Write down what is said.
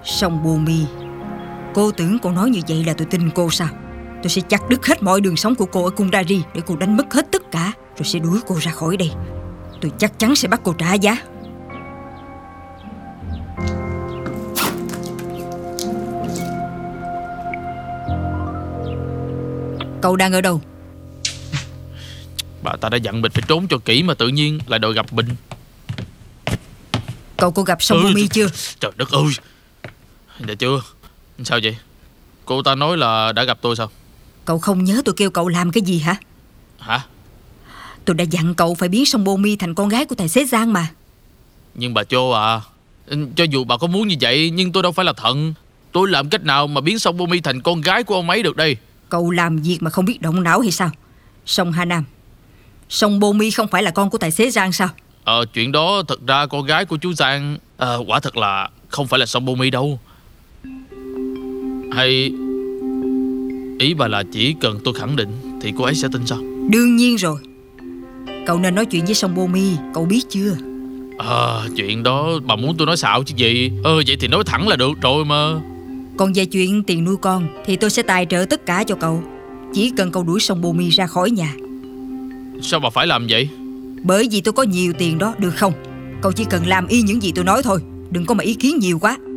Song Bồ Mi, cô tưởng cô nói như vậy là tôi tin cô sao? Tôi sẽ chặt đứt hết mọi đường sống của cô ở Kundari để cô đánh mất hết tất cả, rồi sẽ đuổi cô ra khỏi đây. Tôi chắc chắn sẽ bắt cô trả giá. Cậu đang ở đâu? Bà ta đã dặn mình phải trốn cho kỹ mà tự nhiên lại đòi gặp mình. Cậu có gặp Song Bồ Mi chưa? Trời đất ơi. Dạ chưa. Sao vậy? Cô ta nói là đã gặp tôi sao? Cậu không nhớ tôi kêu cậu làm cái gì hả? Hả? Tôi đã dặn cậu phải biến Song Bồ Mi thành con gái của tài xế Giang mà. Nhưng bà Chô à, cho dù bà có muốn như vậy nhưng tôi đâu phải là thần. Tôi làm cách nào mà biến Song Bồ Mi thành con gái của ông ấy được đây? Cậu làm việc mà không biết động não hay sao? Song Hà Nam, Song Bồ Mi không phải là con của tài xế Giang sao? Chuyện đó thật ra con gái của chú Giang quả thật là không phải là Song Bồ Mi đâu. Hay ý bà là chỉ cần tôi khẳng định thì cô ấy sẽ tin sao? Đương nhiên rồi. Cậu nên nói chuyện với Song Bồ Mi, cậu biết chưa? Chuyện đó bà muốn tôi nói xạo chứ gì. Vậy thì nói thẳng là được rồi mà. Còn về chuyện tiền nuôi con thì tôi sẽ tài trợ tất cả cho cậu, chỉ cần cậu đuổi Song Bồ Mi ra khỏi nhà. Sao bà phải làm vậy? Bởi vì tôi có nhiều tiền đó, được không? Cậu chỉ cần làm y những gì tôi nói thôi, đừng có mà ý kiến nhiều quá.